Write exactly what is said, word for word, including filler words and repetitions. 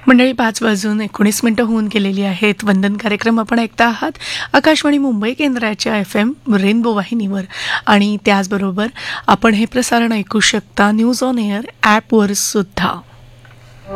मंडळी पाच वाजून एकोणीस मिनिटं होऊन गेलेली आहेत. वंदन कार्यक्रम आपण ऐकता आहात आकाशवाणी मुंबई केंद्राच्या एफ एम रेनबो वाहिनीवर. आणि त्याचबरोबर आपण हे प्रसारण ऐकू शकता न्यूज ऑन एअर ॲपवर सुद्धा.